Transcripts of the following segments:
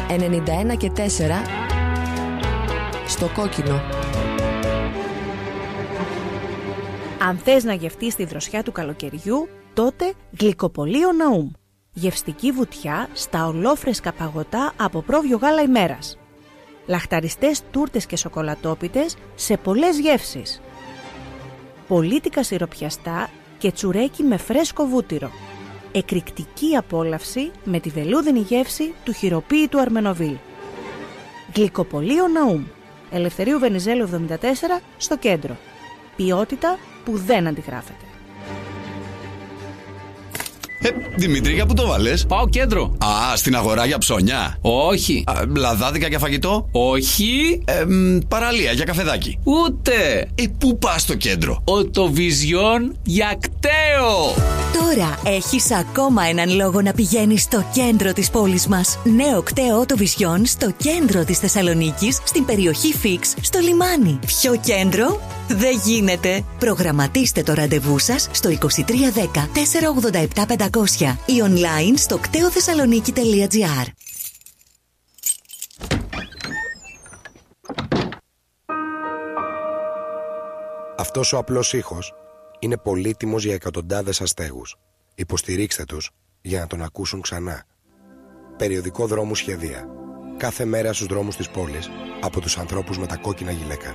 91 και 4 στο κόκκινο. Αν θες να γευτείς τη δροσιά του καλοκαιριού, τότε Γλυκοπωλείο Ναούμ. Γευστική βουτιά στα ολόφρεσκα παγωτά από πρόβιο γάλα ημέρας. Λαχταριστές τούρτες και σοκολατόπιτες σε πολλές γεύσεις. Πολίτικα σιροπιαστά και τσουρέκι με φρέσκο βούτυρο. Εκρηκτική απόλαυση με τη βελούδινη γεύση του χειροποίητου Αρμενοβίλ. Γλυκοπωλείο Ναούμ. Ελευθερίου Βενιζέλου 74 στο κέντρο. Ποιότητα που δεν αντιγράφεται. Δημήτρη, για πού το βάλες? Πάω κέντρο. Α, στην αγορά για ψώνια? Όχι. Λαδάδικα για φαγητό? Όχι. Παραλία για καφεδάκι? Ούτε. Πού πας στο κέντρο? Οτοβιζιόν για κταίο. Τώρα έχεις ακόμα έναν λόγο να πηγαίνεις στο κέντρο της πόλης μας. Νέο κταίο Οτοβιζιόν στο κέντρο της Θεσσαλονίκης, στην περιοχή Φίξ, στο λιμάνι. Ποιο κέντρο? Δεν γίνεται. Προγραμματίστε το ραντεβού σας στο 2310 487 500 ή online στο κτεοθεσσαλονίκη.gr. Αυτός ο απλός ήχος είναι πολύτιμος για εκατοντάδες αστέγους. Υποστηρίξτε τους για να τον ακούσουν ξανά. Περιοδικό Δρόμου Σχεδία. Κάθε μέρα στους δρόμους της πόλης από τους ανθρώπους με τα κόκκινα γυλαίκα.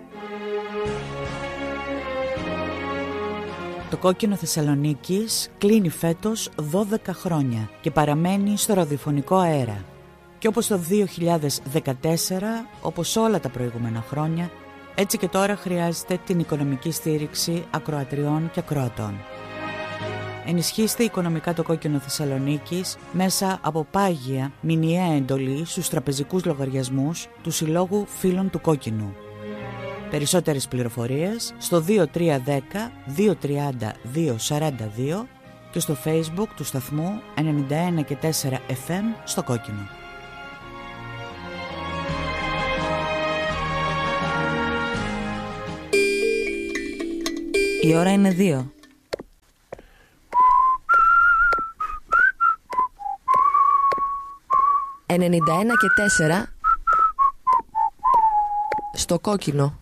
Το κόκκινο Θεσσαλονίκης κλείνει φέτος 12 χρόνια και παραμένει στο ραδιοφωνικό αέρα. Και όπως το 2014, όπως όλα τα προηγούμενα χρόνια, έτσι και τώρα χρειάζεται την οικονομική στήριξη ακροατριών και ακροατών. Ενισχύστε οικονομικά το κόκκινο Θεσσαλονίκης μέσα από πάγια μηνιαία εντολή στους τραπεζικούς λογαριασμούς του Συλλόγου Φίλων του Κόκκινου. Περισσότερες πληροφορίες στο 2310 230 242 και στο Facebook του σταθμού 91 και 4 FM στο κόκκινο. Η ώρα είναι 2. «91 και 4 στο κόκκινο».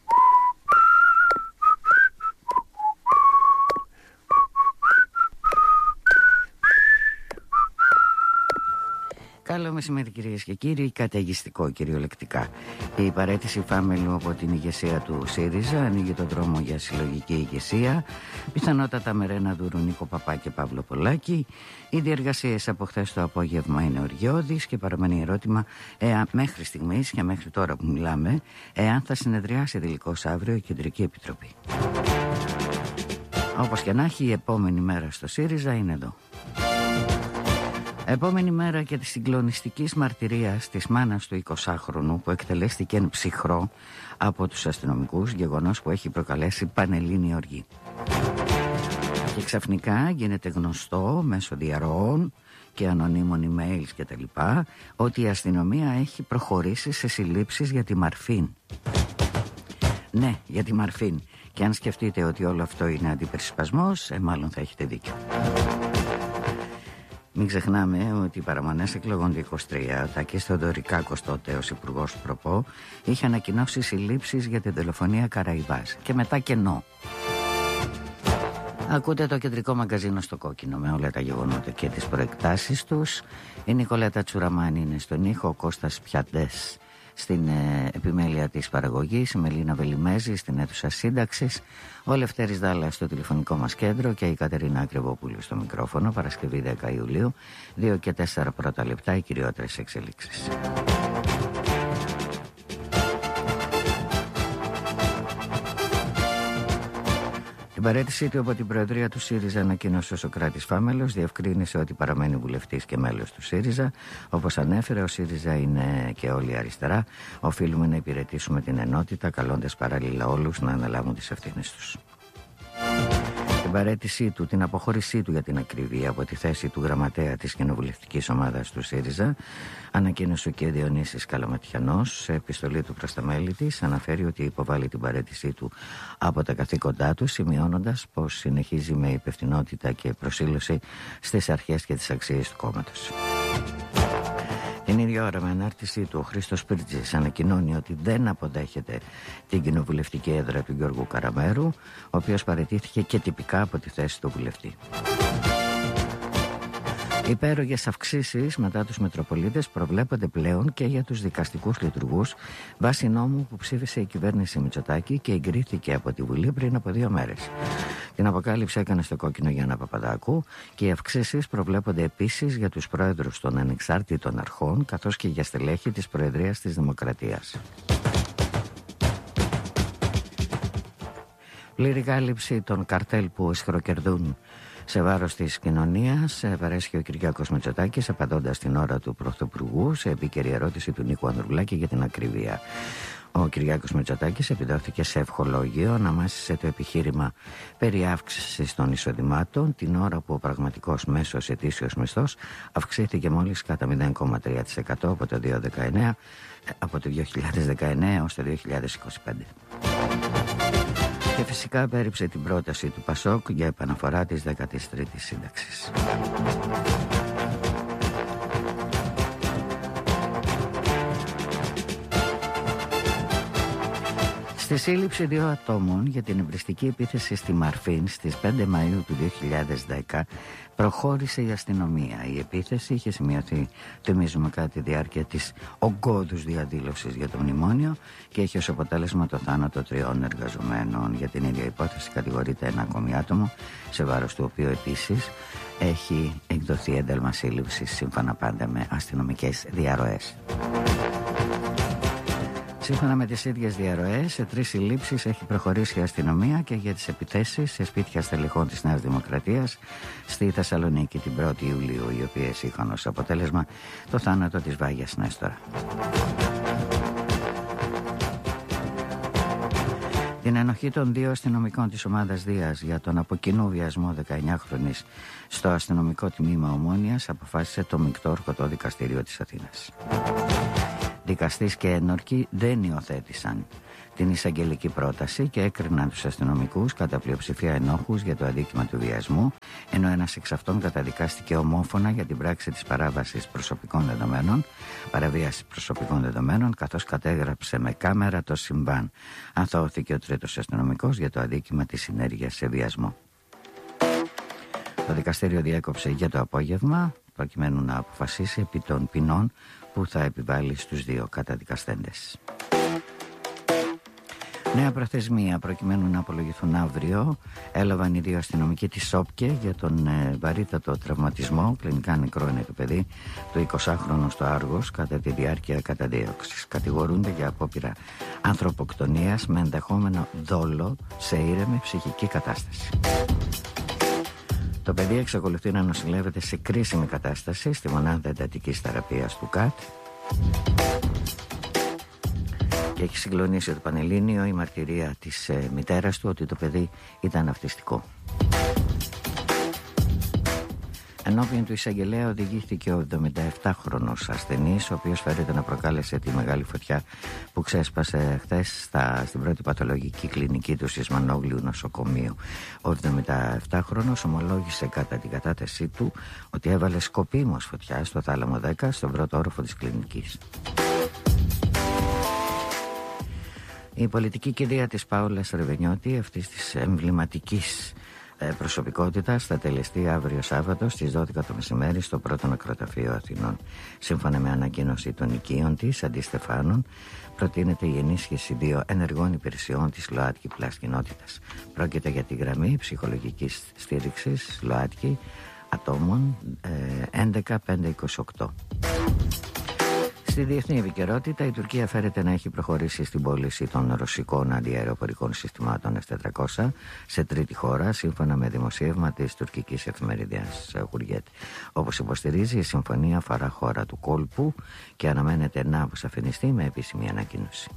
Καλό μεσημέρι, κυρίες και κύριοι. Καταιγιστικό κυριολεκτικά. Η παραίτηση Φάμελου από την ηγεσία του ΣΥΡΙΖΑ ανοίγει τον δρόμο για συλλογική ηγεσία. Πιθανότατα με Ρέναντου, Νίκο Παπά και Παύλο Πολάκη. Οι διεργασίες από χθες το απόγευμα είναι οργιώδεις και παραμένει ερώτημα μέχρι στιγμής και μέχρι τώρα που μιλάμε, εάν θα συνεδριάσει τελικώς αύριο η Κεντρική Επιτροπή. Όπως και να έχει, η επόμενη μέρα στο ΣΥΡΙΖΑ είναι εδώ. Επόμενη μέρα και της συγκλονιστικής μαρτυρίας της μάνας του 20χρονου που εκτελέστηκε εν ψυχρό από τους αστυνομικούς, γεγονός που έχει προκαλέσει πανελλήνια οργή. Και ξαφνικά γίνεται γνωστό μέσω διαρροών και ανωνύμων emails κτλ. Ότι η αστυνομία έχει προχωρήσει σε συλλήψεις για τη Μαρφίν. Ναι, για τη Μαρφίν. Και αν σκεφτείτε ότι όλο αυτό είναι αντιπερισπασμός, μάλλον θα έχετε δίκιο. Μην ξεχνάμε ότι οι παραμονές εκλογών του 23, ο Τάκης Θεοδωρικάκος, τότε ως υπουργός προπό, είχε ανακοινώσει συλλήψεις για την δολοφονία Καραϊβάς. Και μετά κενό. Ακούτε το κεντρικό μαγκαζίνο στο κόκκινο με όλα τα γεγονότα και τις προεκτάσεις τους. Η Νικολέτα Τσουραμάνη είναι στον ήχο, ο Κώστας Πιαντές στην επιμέλεια της παραγωγής, η Μελίνα Βελιμέζη στην αίθουσα σύνταξης, ο Λευτέρης Δάλλας στο τηλεφωνικό μας κέντρο και η Κατερίνα Ακριβοπούλου στο μικρόφωνο. Παρασκευή 10 Ιουλίου, 2 και 4 πρώτα λεπτά, οι κυριότερες εξελίξεις. Την παραίτησή του από την Προεδρία του ΣΥΡΙΖΑ ανακοίνωσε ο Σωκράτης Φάμελος, διευκρίνησε ότι παραμένει βουλευτής και μέλος του ΣΥΡΙΖΑ. Όπως ανέφερε, ο ΣΥΡΙΖΑ είναι και όλη η αριστερά. Οφείλουμε να υπηρετήσουμε την ενότητα, καλώντας παράλληλα όλους να αναλάβουν τις ευθύνες τους. Την παραίτησή του, την αποχώρησή του για την ακρίβεια από τη θέση του γραμματέα της κοινοβουλευτικής ομάδας του ΣΥΡΙΖΑ, ανακοίνωσε και ο Διονύσης Καλαματιανός σε επιστολή του προς τα μέλη της. Αναφέρει ότι υποβάλλει την παραίτησή του από τα καθήκοντά του, σημειώνοντας πως συνεχίζει με υπευθυνότητα και προσήλωση στις αρχές και τις αξίες του κόμματος. Την ίδια ώρα, με ανάρτησή του, ο Χρήστος Πύρτζης ανακοινώνει ότι δεν αποδέχεται την κοινοβουλευτική έδρα του Γιώργου Καραμέρου, ο οποίος παραιτήθηκε και τυπικά από τη θέση του βουλευτή. Υπέρογες αυξήσεις μετά τους Μητροπολίτες προβλέπονται πλέον και για τους δικαστικούς λειτουργούς βάσει νόμου που ψήφισε η κυβέρνηση Μητσοτάκη και εγκρίθηκε από τη Βουλή πριν από 2 μέρες. Την αποκάλυψη έκανε στο κόκκινο Γιάννα Παπαδάκου και οι αυξήσεις προβλέπονται επίσης για τους πρόεδρους των ανεξάρτητων αρχών καθώς και για στελέχη της Προεδρίας της Δημοκρατίας. Πλήρη κάλυψη των καρτέλ που ισχυροκερδούν σε βάρος της κοινωνίας παρέσχει ο Κυριάκος Μητσοτάκης, απαντώντας την ώρα του Πρωθυπουργού σε επίκαιρη ερώτηση του Νίκου Ανδρουλάκη για την ακρίβεια. Ο Κυριάκος Μητσοτάκης επιδόθηκε σε ευχολόγιο, αναμάσισε το επιχείρημα περί αύξησης των εισοδημάτων την ώρα που ο πραγματικός μέσος ετήσιος μισθός αυξήθηκε μόλις κατά 0,3% από το 2019 έως το 2025. Και φυσικά πέριψε την πρόταση του ΠΑΣΟΚ για επαναφορά της 13ης σύνταξης. Στη σύλληψη 2 ατόμων για την εμπριστική επίθεση στη Μαρφίν στις 5 Μαΐου του 2010 προχώρησε η αστυνομία. Η επίθεση είχε σημειωθεί, θυμίζουμε, κατά τη διάρκεια της ογκώδους διαδήλωσης για το μνημόνιο και έχει ως αποτέλεσμα το θάνατο 3 εργαζομένων. Για την ίδια υπόθεση κατηγορείται ένα ακόμη άτομο, σε βάρος του οποίου επίσης έχει εκδοθεί ένταλμα σύλληψης σύμφωνα πάντα με αστυνομικές διαρροές. Σύμφωνα με τις ίδιες διαρροές, σε 3 συλλήψεις έχει προχωρήσει η αστυνομία και για τις επιθέσεις σε σπίτια στελεχών της Νέας Δημοκρατίας στη Θεσσαλονίκη την 1η Ιουλίου, οι οποίες είχαν ως αποτέλεσμα το θάνατο της Βάγιας Νέστορα. Την ενοχή των 2 αστυνομικών της ομάδας Δίας για τον από κοινού βιασμό 19χρονης στο αστυνομικό τμήμα Ομόνοιας αποφάσισε το μεικτό ορκωτό δικαστήριο της Αθήνας. Δικαστής και ένορκοι δεν υιοθέτησαν την εισαγγελική πρόταση και έκριναν τους αστυνομικούς κατά πλειοψηφία ενόχους για το αδίκημα του βιασμού, ενώ ένας εξ αυτών καταδικάστηκε ομόφωνα για την πράξη της παράβασης προσωπικών δεδομένων, παραβίαση προσωπικών δεδομένων, καθώς κατέγραψε με κάμερα το συμβάν. Αθώθηκε ο 3ος αστυνομικός για το αδίκημα της συνέργειας σε βιασμό. Το δικαστήριο διέκοψε για το απόγευμα προκειμένου να αποφασίσει επί των ποινών που θα επιβάλλει στους 2 καταδικαστέντες. Νέα προθεσμία προκειμένου να απολογηθούν αύριο έλαβαν οι 2 αστυνομικοί της ΣΟΠΚΕ για τον βαρύτατο τραυματισμό, κλινικά νεκρό είναι το παιδί, του 20χρονου στο Άργος κατά τη διάρκεια καταδίωξης. Κατηγορούνται για απόπειρα ανθρωποκτονίας με ενδεχόμενο δόλο σε ήρεμη ψυχική κατάσταση. Το παιδί εξακολουθεί να νοσηλεύεται σε κρίσιμη κατάσταση στη μονάδα εντατικής θεραπείας του ΚΑΤ και έχει συγκλονίσει το Πανελλήνιο η μαρτυρία της μητέρας του ότι το παιδί ήταν αυτιστικό. Ενώπιον του εισαγγελέα οδηγήθηκε ο 77χρονος ασθενής, ο οποίος φέρεται να προκάλεσε τη μεγάλη φωτιά που ξέσπασε χθες στην πρώτη παθολογική κλινική του Σισμανόγλιου νοσοκομείου. Ο 77χρονος ομολόγησε κατά την κατάθεσή του ότι έβαλε σκοπίμως φωτιά στο θάλαμο 10 στον πρώτο όροφο της κλινικής. Η πολιτική κηδεία της Πάολας Ρεβενιώτη, αυτής της εμβληματικής προσωπικότητας, θα τελεστεί αύριο Σάββατο στις 12 το μεσημέρι στο πρώτο νεκροταφείο Αθηνών. Σύμφωνα με ανακοίνωση των οικείων της, αντιστεφάνων, προτείνεται η ενίσχυση 2 ενεργών υπηρεσιών της ΛΟΑΤΚΙ Πλάς κοινότητας. Πρόκειται για τη γραμμή ψυχολογικής στήριξης ΛΟΑΤΚΙ ατόμων 11-528. Στη διεθνή επικαιρότητα, η Τουρκία φέρεται να έχει προχωρήσει στην πώληση των ρωσικών αντιαεροπορικών συστημάτων S-400 σε τρίτη χώρα, σύμφωνα με δημοσίευμα της τουρκικής εφημερίδας Hurriyet. Όπως υποστηρίζει, η συμφωνία αφορά χώρα του κόλπου και αναμένεται να αποσαφινιστεί με επίσημη ανακοίνωση.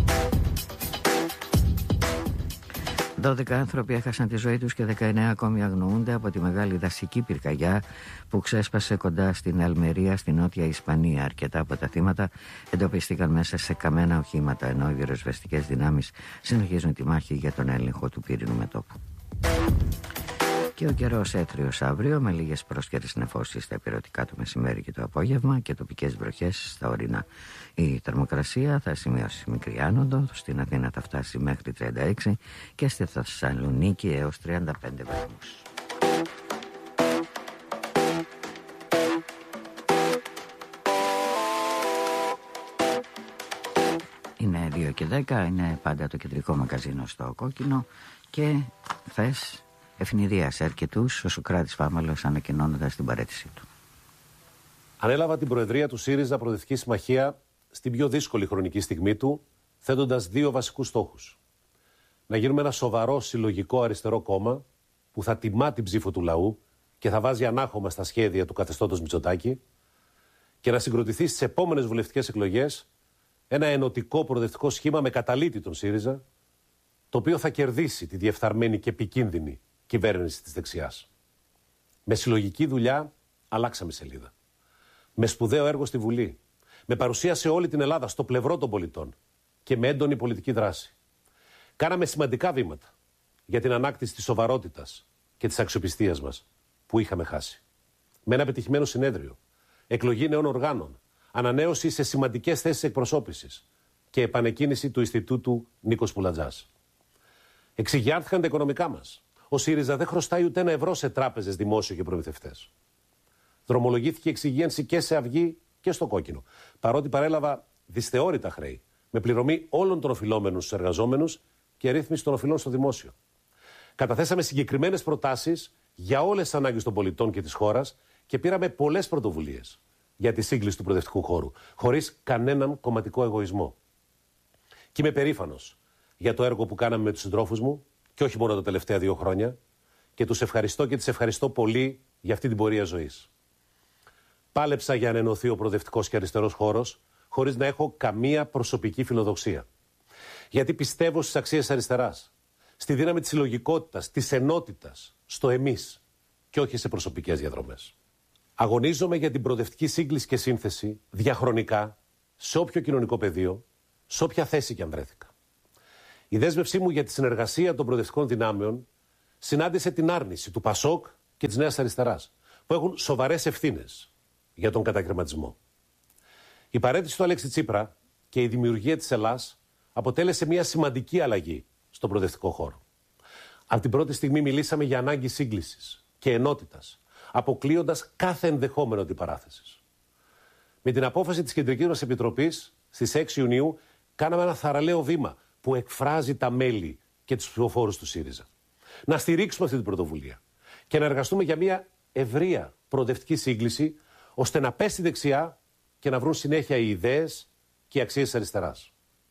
12 άνθρωποι έχασαν τη ζωή τους και 19 ακόμη αγνοούνται από τη μεγάλη δασική πυρκαγιά που ξέσπασε κοντά στην Αλμερία, στη Νότια Ισπανία. Αρκετά από τα θύματα εντοπίστηκαν μέσα σε καμένα οχήματα, ενώ οι πυροσβεστικές δυνάμεις συνεχίζουν τη μάχη για τον έλεγχο του πύρινου μετώπου. Και ο καιρός έτριος αύριο με λίγες πρόσκαιρες νεφώσεις στα ηπειρωτικά το μεσημέρι και το απόγευμα και τοπικές βροχές στα ορεινά. Η θερμοκρασία θα σημειώσει μικρή άνοδο, στην Αθήνα θα φτάσει μέχρι 36 και στη Θεσσαλονίκη έως 35 βαθμούς. Είναι 2 και 10, είναι πάντα το κεντρικό μαγαζίνο στο Κόκκινο και χθες ευνηδίασε αρκετούς ο Σωκράτης Φάμελος ανακοινώνοντας την παραίτησή του. Ανέλαβα την προεδρία του ΣΥΡΙΖΑ Προοδευτική Συμμαχία στην πιο δύσκολη χρονική στιγμή του, θέτοντας 2 βασικούς στόχους. Να γίνουμε ένα σοβαρό συλλογικό αριστερό κόμμα που θα τιμά την ψήφο του λαού και θα βάζει ανάχωμα στα σχέδια του καθεστώτος Μητσοτάκη και να συγκροτηθεί στις επόμενες βουλευτικές εκλογές ένα ενωτικό προοδευτικό σχήμα με καταλύτη τον ΣΥΡΙΖΑ, το οποίο θα κερδίσει τη διεφθαρμένη και επικίνδυνη κυβέρνηση της δεξιάς. Με συλλογική δουλειά αλλάξαμε σελίδα. Με σπουδαίο έργο στη Βουλή. Με παρουσία σε όλη την Ελλάδα στο πλευρό των πολιτών και με έντονη πολιτική δράση. Κάναμε σημαντικά βήματα για την ανάκτηση της σοβαρότητας και της αξιοπιστίας μας που είχαμε χάσει. Με ένα πετυχημένο συνέδριο, εκλογή νέων οργάνων, ανανέωση σε σημαντικές θέσεις εκπροσώπησης και επανεκκίνηση του Ινστιτούτου Νίκος Πουλατζάς. Εξηγιάνθηκαν τα οικονομικά μας. Ο ΣΥΡΙΖΑ δεν χρωστάει ούτε ένα ευρώ σε τράπεζες, δημόσιο και προμηθευτές. Δρομολογήθηκε εξυγίανση και σε Αυγή και στο Κόκκινο. Παρότι παρέλαβα δυσθεώρητα χρέη, με πληρωμή όλων των οφειλόμενων στους εργαζόμενους και ρύθμιση των οφειλών στο δημόσιο. Καταθέσαμε συγκεκριμένες προτάσεις για όλες τις ανάγκες των πολιτών και της χώρας και πήραμε πολλές πρωτοβουλίες για τη σύγκληση του προοδευτικού χώρου, χωρίς κανέναν κομματικό εγωισμό. Και είμαι περήφανος για το έργο που κάναμε με τους συντρόφους μου, και όχι μόνο τα τελευταία 2 χρόνια, και τους ευχαριστώ και τις ευχαριστώ πολύ για αυτή την πορεία ζωής. Πάλεψα για να ενωθεί ο προοδευτικός και αριστερός χώρος, χωρίς να έχω καμία προσωπική φιλοδοξία. Γιατί πιστεύω στις αξίες αριστεράς, στη δύναμη της συλλογικότητας, της ενότητας, στο εμείς, και όχι σε προσωπικές διαδρομές. Αγωνίζομαι για την προοδευτική σύγκληση και σύνθεση διαχρονικά, σε όποιο κοινωνικό πεδίο, σε όποια θέση και αν βρέθηκα. Η δέσμευσή μου για τη συνεργασία των προοδευτικών δυνάμεων συνάντησε την άρνηση του ΠΑΣΟΚ και της Νέας Αριστεράς, που έχουν σοβαρές ευθύνες για τον κατακαιρματισμό. Η παραίτηση του Αλέξη Τσίπρα και η δημιουργία της Ελλάς αποτέλεσε μια σημαντική αλλαγή στον προοδευτικό χώρο. Από την πρώτη στιγμή μιλήσαμε για ανάγκη σύγκλησης και ενότητας, αποκλείοντας κάθε ενδεχόμενο αντιπαράθεσης. Με την απόφαση της Κεντρικής μας Επιτροπής στις 6 Ιουνίου κάναμε ένα θαραλέο βήμα που εκφράζει τα μέλη και τους ψηφοφόρους του ΣΥΡΙΖΑ. Να στηρίξουμε αυτή την πρωτοβουλία και να εργαστούμε για μια ευρεία προοδευτική σύγκληση, ώστε να πέσει δεξιά και να βρουν συνέχεια οι ιδέες και οι αξίες της αριστεράς.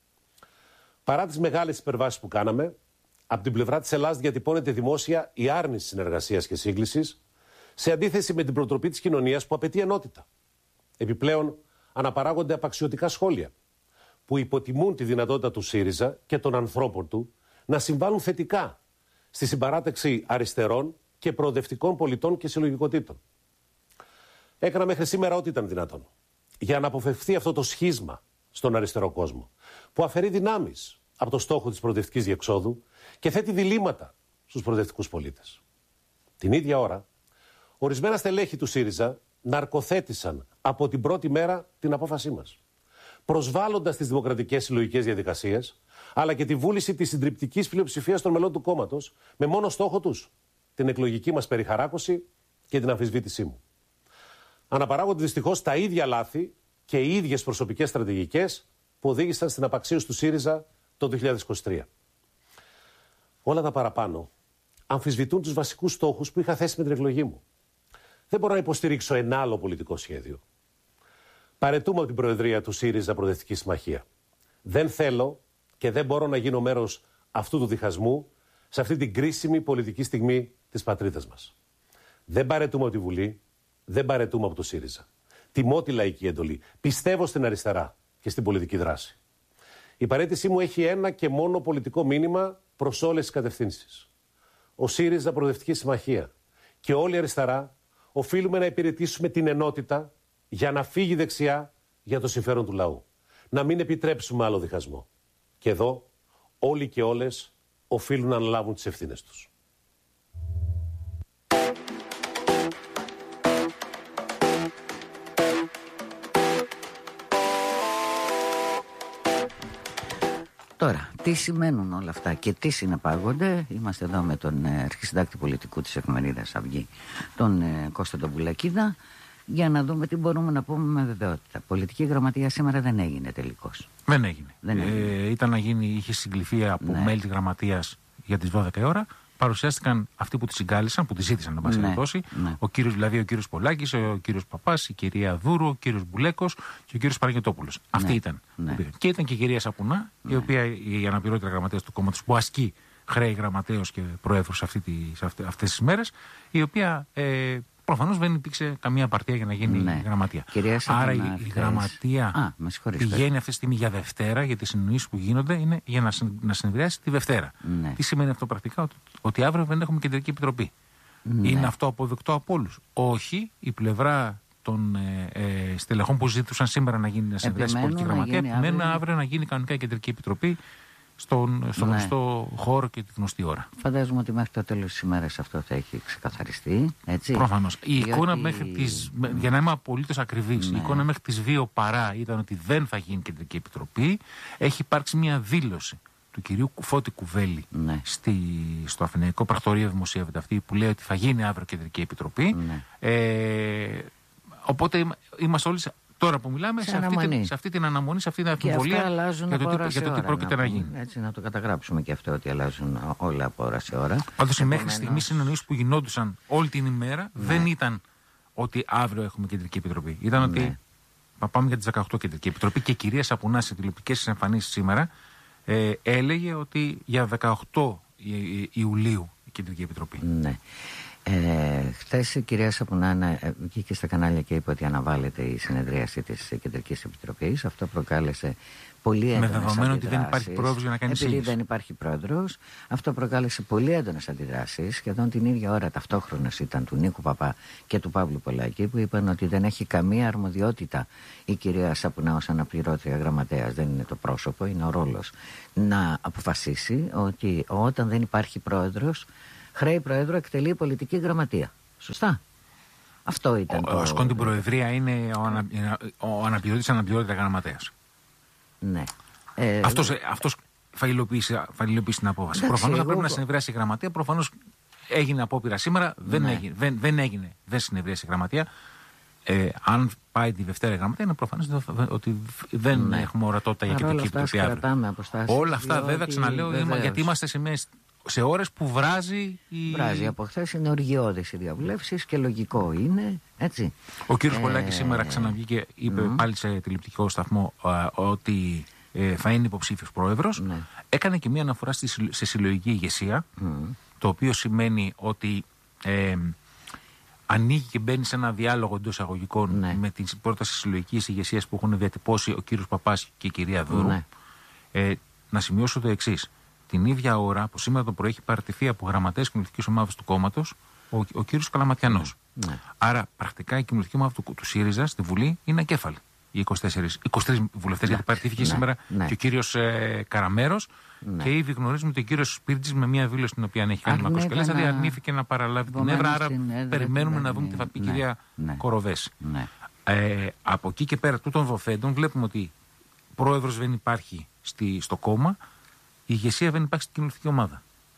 Παρά τις μεγάλες υπερβάσεις που κάναμε, από την πλευρά της Ελλάδας διατυπώνεται δημόσια η άρνηση συνεργασίας και σύγκλησης, σε αντίθεση με την προτροπή της κοινωνίας που απαιτεί ενότητα. Επιπλέον, αναπαράγονται απαξιωτικά σχόλια που υποτιμούν τη δυνατότητα του ΣΥΡΙΖΑ και των ανθρώπων του να συμβάλλουν θετικά στη συμπαράταξη αριστερών και προοδευτικών πολιτών και συλλογικοτήτων. Έκανα μέχρι σήμερα ό,τι ήταν δυνατόν για να αποφευθεί αυτό το σχίσμα στον αριστερό κόσμο, που αφαιρεί δυνάμεις από το στόχο της προοδευτικής διεξόδου και θέτει διλήμματα στους προοδευτικούς πολίτες. Την ίδια ώρα, ορισμένα στελέχη του ΣΥΡΙΖΑ ναρκοθέτησαν από την πρώτη μέρα την απόφασή μας, προσβάλλοντας τις δημοκρατικές συλλογικές διαδικασίες, αλλά και τη βούληση της συντριπτικής πλειοψηφίας των μελών του κόμματος, με μόνο στόχο τους την εκλογική μας περιχαράκωση και την αμφισβήτησή μου. Αναπαράγονται δυστυχώς τα ίδια λάθη και οι ίδιες προσωπικές στρατηγικές που οδήγησαν στην απαξίωση του ΣΥΡΙΖΑ το 2023. Όλα τα παραπάνω αμφισβητούν τους βασικούς στόχους που είχα θέσει με την εκλογή μου. Δεν μπορώ να υποστηρίξω ένα άλλο πολιτικό σχέδιο. Παραιτούμε από την Προεδρία του ΣΥΡΙΖΑ Προοδευτική Συμμαχία. Δεν θέλω και δεν μπορώ να γίνω μέρος αυτού του διχασμού σε αυτή την κρίσιμη πολιτική στιγμή της πατρίδας μας. Δεν παραιτούμε από τη Βουλή, δεν παραιτούμε από το ΣΥΡΙΖΑ. Τιμώ τη λαϊκή εντολή. Πιστεύω στην αριστερά και στην πολιτική δράση. Η παραίτησή μου έχει ένα και μόνο πολιτικό μήνυμα προς όλες τις κατευθύνσεις. Ο ΣΥΡΙΖΑ Προοδευτική Συμμαχία και όλη η αριστερά οφείλουμε να υπηρετήσουμε την ενότητα για να φύγει δεξιά για το συμφέρον του λαού. Να μην επιτρέψουμε άλλο διχασμό. Και εδώ όλοι και όλες οφείλουν να αναλάβουν τις ευθύνες τους. Τώρα, τι σημαίνουν όλα αυτά και τι συνεπάγονται? Είμαστε εδώ με τον αρχισυντάκτη πολιτικού της εφημερίδας Αυγή, τον Κώστα τον Πουλακίδα, για να δούμε τι μπορούμε να πούμε με βεβαιότητα. Πολιτική γραμματεία σήμερα δεν έγινε τελικώς. Δεν έγινε. Ήταν να γίνει, είχε συγκληθεί από μέλη της γραμματείας για τις 12 η ώρα. Παρουσιάστηκαν αυτοί που τη συγκάλεσαν, που τη ζήτησαν, να πάση περιπτώσει. Ο κύριος Πολάκης, ο κύριος Παπάς, η κυρία Δούρου, ο κύριος Μπουλέκος και ο κύριος Παραγετόπουλος. Αυτοί ήταν. Και ήταν και η κυρία Σαπουνά, η οποία η αναπληρώτρια γραμματέας του κόμματος, που ασκεί χρέη γραμματέως και προέδρου σε αυτές τις μέρες, η οποία προφανώς δεν υπήρξε καμία απαρτία για να γίνει γραμματεία. Άρα η γραμματεία πηγαίνει αυτή τη στιγμή για Δευτέρα, γιατί οι συνεννοήσεις που γίνονται είναι για να συνεδριάσει τη Δευτέρα. Τι σημαίνει αυτό πρακτικά? Ότι αύριο δεν έχουμε κεντρική επιτροπή. Είναι αυτό αποδεκτό από όλους? Όχι. Η πλευρά των στελεχών που ζήτησαν σήμερα να γίνει να συνεδριάσει η πολιτική γραμματεία επιμένουν αύριο να γίνει κανονικά η κεντρική επιτροπή στον γνωστό χώρο και τη γνωστή ώρα. Φαντάζομαι ότι μέχρι το τέλος της ημέρας αυτό θα έχει ξεκαθαριστεί. Προφανώς. Η εικόνα μέχρι για να είμαι απολύτως ακριβής, η εικόνα μέχρι τις 2 παρά ήταν ότι δεν θα γίνει κεντρική επιτροπή. Έχει υπάρξει μια δήλωση του κυρίου Φώτη Κουβέλη στο Αθηναϊκό Πρακτορείο, δημοσιεύεται αυτή, που λέει ότι θα γίνει αύριο κεντρική επιτροπή. Οπότε είμαστε όλοι τώρα που μιλάμε σε αυτή την αναμονή, σε αυτή την αμφιβολία για το τι πρόκειται να γίνει. Έτσι, να το καταγράψουμε και αυτό, ότι αλλάζουν όλα από ώρα σε ώρα. Πάντως μέχρι στιγμή συνεννοήσεις που γινόντουσαν όλη την ημέρα δεν ήταν ότι αύριο έχουμε κεντρική επιτροπή. Ήταν ότι θα πάμε για τις 18 κεντρική επιτροπή, και η κυρία Σαπουνά σε τηλεοπτικές εμφανίσεις σήμερα έλεγε ότι για 18 Ιουλίου η κεντρική επιτροπή. Ναι. Χθες η κυρία Σαπουνά βγήκε στα κανάλια και είπε ότι αναβάλλεται η συνεδρίαση της Κεντρικής Επιτροπής. Αυτό προκάλεσε πολύ έντονες αντιδράσεις. Με δεδομένο ότι δεν υπάρχει πρόεδρος για να κάνει σύγκριση. Επειδή δεν υπάρχει πρόεδρος, αυτό προκάλεσε πολύ έντονες αντιδράσεις. Σχεδόν την ίδια ώρα ταυτόχρονες ήταν του Νίκου Παπά και του Παύλου Πολάκη, που είπαν ότι δεν έχει καμία αρμοδιότητα η κυρία Σαπουνά ως αναπληρώτρια γραμματέας, δεν είναι το πρόσωπο, είναι ο ρόλος, να αποφασίσει ότι όταν δεν υπάρχει πρόεδρος, χρέη Προέδρου εκτελεί η πολιτική γραμματεία. Σωστά. Αυτό ήταν. Ο σκόν την Προεδρία είναι ο αναπληρωτής αναπληρώτρια γραμματέας. Ναι. Αυτός θα υλοποιήσει την απόφαση. Προφανώς θα πρέπει να συνεδριάσει η γραμματεία. Προφανώς έγινε απόπειρα σήμερα. Δεν συνεδριάσει η γραμματεία. Αν πάει τη Δευτέρα η γραμματεία, είναι προφανώς ότι δεν έχουμε ορατότητα για κεντρική επιτροπή αύριο. Όλα αυτά βέβαια ξαναλέω, γιατί είμαστε σε ώρες που βράζει Βράζει από χθες, είναι οργιώδης οι διαβουλεύσεις και λογικό είναι, έτσι. Ο κύριος Πολάκης σήμερα ξαναβγήκε, είπε πάλι σε τηλεοπτικό σταθμό ότι θα είναι υποψήφιος πρόεδρος. Έκανε και μία αναφορά σε συλλογική ηγεσία, το οποίο σημαίνει ότι ανοίγει και μπαίνει σε ένα διάλογο εντός εισαγωγικών με την πρόταση συλλογικής ηγεσίας που έχουν διατυπώσει ο κύριος Παπάς και η κυρία Δούρου. Να σημειώσω το εξής. Την ίδια ώρα που σήμερα το πρωί έχει παραιτηθεί από γραμματέας κοινωνικής ομάδας του κόμματος ο κύριος Καλαματιανός. Άρα, πρακτικά η κοινωνική ομάδα του ΣΥΡΙΖΑ στη Βουλή είναι ακέφαλη. Οι 23 βουλευτές, γιατί παραιτήθηκε σήμερα και ο κύριος Καραμέρος. Και ήδη γνωρίζουμε ότι ο κύριος Σπίρτζης με μια δήλωση την οποία έχει κάνει μακροσκελές, δηλαδή αρνήθηκε να παραλάβει την έδρα. Άρα, περιμένουμε να δούμε τι θα πει η κυρία Κοροβέση. Από εκεί και πέρα τούτων δοθέντων, βλέπουμε ότι πρόεδρος δεν υπάρχει στο κόμμα. Η ηγεσία δεν υπάρχει στην κοινωνική ομάδα.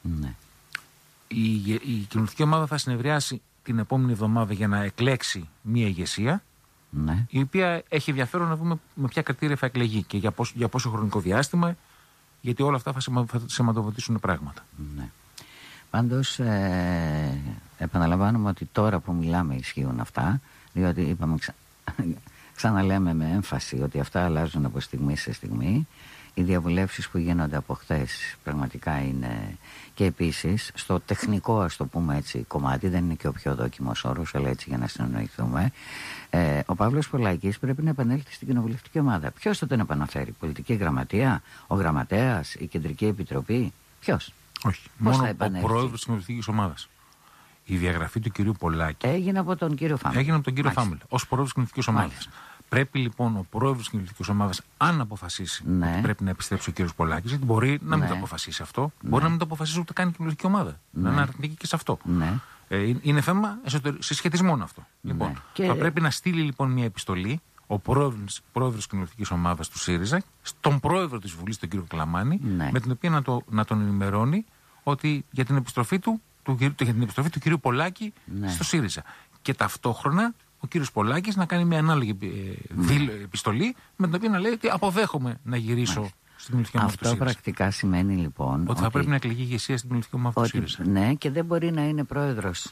Η κοινωνική ομάδα θα συνεδριάσει την επόμενη εβδομάδα για να εκλέξει μία ηγεσία, η οποία έχει ενδιαφέρον να δούμε με ποια κριτήρια θα εκλεγεί και για πόσο χρονικό διάστημα, γιατί όλα αυτά θα σηματοδοτήσουν πράγματα. Πάντως επαναλαμβάνουμε ότι τώρα που μιλάμε ισχύουν αυτά, διότι είπαμε ξαναλέμε με έμφαση ότι αυτά αλλάζουν από στιγμή σε στιγμή. Οι διαβουλεύσεις που γίνονται από χθες πραγματικά είναι, και επίσης στο τεχνικό, ας το πούμε έτσι, κομμάτι, δεν είναι και ο πιο δόκιμος όρος, αλλά έτσι για να συνεννοηθούμε, ο Παύλος Πολάκης πρέπει να επανέλθει στην κοινοβουλευτική ομάδα. Ποιος θα τον επαναφέρει? Πολιτική γραμματεία, ο γραμματέας, η κεντρική επιτροπή, ποιος? Όχι, μόνο ο πρόεδρος της κοινοβουλευτικής ομάδας. Η διαγραφή του κυρίου Πολάκη έγινε από τον κύριο Φάμελ. Ως πρόεδρος της κοινοβουλευτικής ομάδας. Πρέπει λοιπόν ο πρόεδρος της κοινοβουλευτικής ομάδας, αν αποφασίσει ότι πρέπει να επιστρέψει ο κύριος Πολάκης, γιατί μπορεί να μην το αποφασίσει αυτό, μπορεί να μην το αποφασίσει ούτε καν η κοινοβουλευτική ομάδα. Να είναι αρνητική και σε αυτό. Είναι θέμα συσχετισμών αυτό. Λοιπόν, θα πρέπει να στείλει λοιπόν μια επιστολή ο πρόεδρος της κοινοβουλευτικής ομάδας του ΣΥΡΙΖΑ στον πρόεδρο της Βουλής, τον κύριο Κλαμάνη, με την οποία να τον ενημερώνει ότι για την επιστροφή του κυρίου Πολάκη στο ΣΥΡΙΖΑ. Και ταυτόχρονα ο κύριος Πολάκης να κάνει μια ανάλογη επιστολή με την οποία να λέει ότι αποδέχομαι να γυρίσω στην κοινοβουλευτική ομάδα του ΣΥΡΙΖΑ. Αυτό πρακτικά σημαίνει λοιπόν ότι θα πρέπει να εκλεγεί ηγεσία στην κοινοβουλευτική ομάδα του ΣΥΡΙΖΑ. Ναι, και δεν μπορεί να είναι πρόεδρος